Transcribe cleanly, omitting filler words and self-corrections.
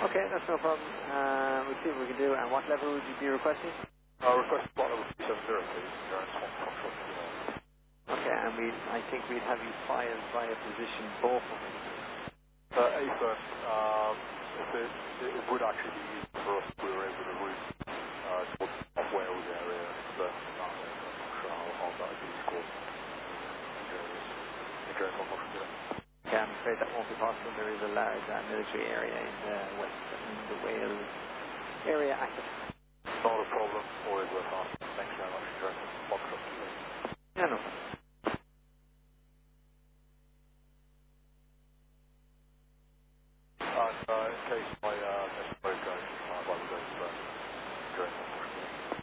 Okay, that's no problem. We'll see what we can do. And what level would you be requesting? Request spot level 370, please. Your own control. Okay, and I think we'd have you filed via position both of them. AFIRS, it would actually be easy for us if we were able to route towards South Wales area, but I'm not sure how that would be scored. Okay, I'm afraid that won't be possible. There is a large military area in the